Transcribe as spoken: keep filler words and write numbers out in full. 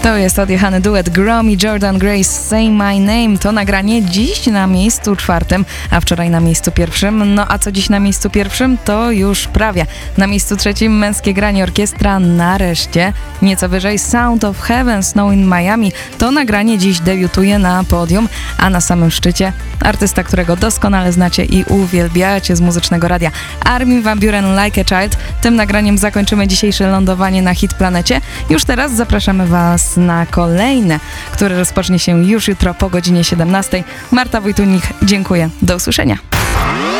To jest odjechany duet Grom i Jordan Grace, Say My Name. To nagranie dziś na miejscu czwartym, a wczoraj na miejscu pierwszym. No a co dziś na miejscu pierwszym? To już prawie. Na miejscu trzecim męskie granie orkiestra Nareszcie. Nieco wyżej Sound of Heaven, Snow in Miami. To nagranie dziś debiutuje na podium, a na samym szczycie artysta, którego doskonale znacie i uwielbiacie z muzycznego radia, Armin van Buuren, Like a Child. Tym nagraniem zakończymy dzisiejsze lądowanie na Hit Planecie. Już teraz zapraszamy Was na kolejne, które rozpocznie się już jutro po godzinie siedemnastej. Marta Wojtunik, dziękuję. Do usłyszenia.